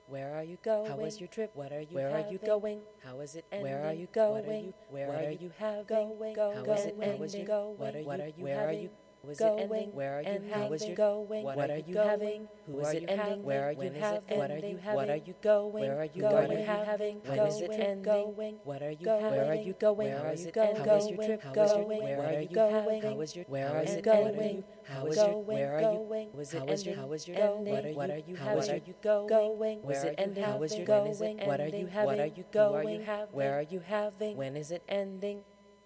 Where are you going? How was your trip? What are you Where having? Are you going? How is it ending? Where are you going? Where are you having? How is it ending? What are you Where are you was it ending? Where are you How was your going? What are you having? Who is it ending? Where are you having? What are you having? What are you going? Where are you having? When is it ending? What are you having? Where are you going? Where is it ending? How was your trip? How was your Where are you having? How was your Where is it going? How was your Where are you? Was it ending? How was your ending? What are you having? What are you going? Was it ending? How was your going? What are you having? What are you going? Where are you having? When is it ending?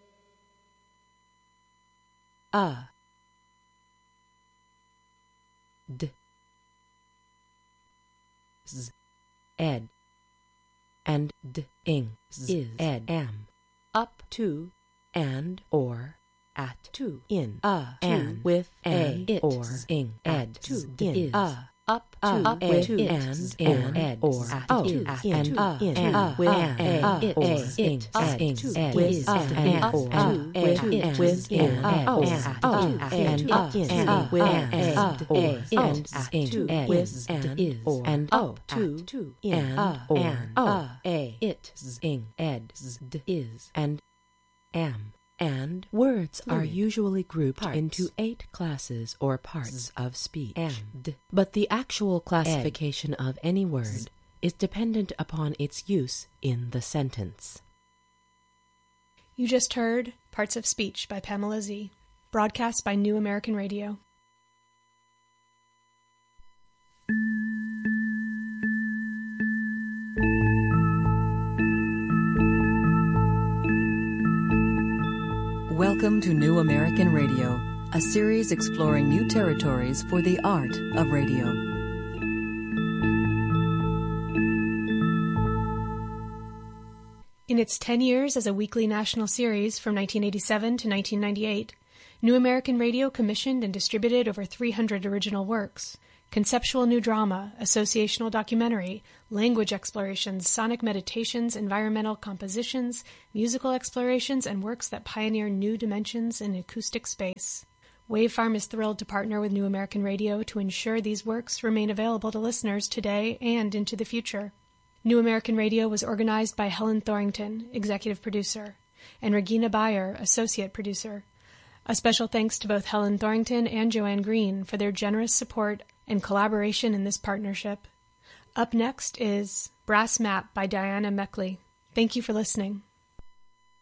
D Z ed and d ing is ed am up to and or at to in and with a it or ing ed to in up to with and ed or at to and with it or it with and or with it with and up in with or and to with and is and up to in or it ing ed is and am. And words are usually grouped into 8 classes or parts of speech. But the actual classification of any word is dependent upon its use in the sentence. You just heard Parts of Speech by Pamela Z., broadcast by New American Radio. Welcome to New American Radio, a series exploring new territories for the art of radio. In its 10 years as a weekly national series from 1987 to 1998, New American Radio commissioned and distributed over 300 original works. Conceptual new drama, associational documentary, language explorations, sonic meditations, environmental compositions, musical explorations, and works that pioneer new dimensions in acoustic space. Wavefarm is thrilled to partner with New American Radio to ensure these works remain available to listeners today and into the future. New American Radio was organized by Helen Thorington, executive producer, and Regina Bayer, associate producer. A special thanks to both Helen Thorington and Joanne Green for their generous support and collaboration in this partnership. Up next is Brass Map by Diana Meckley. Thank you for listening.